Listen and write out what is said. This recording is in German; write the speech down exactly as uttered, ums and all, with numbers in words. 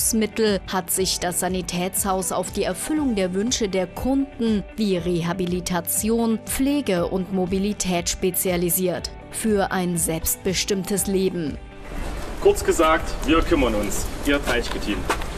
Lebensmittel hat sich das Sanitätshaus auf die Erfüllung der Wünsche der Kunden wie Rehabilitation, Pflege und Mobilität spezialisiert. Für ein selbstbestimmtes Leben. Kurz gesagt, wir kümmern uns. Ihr Teichke-Team.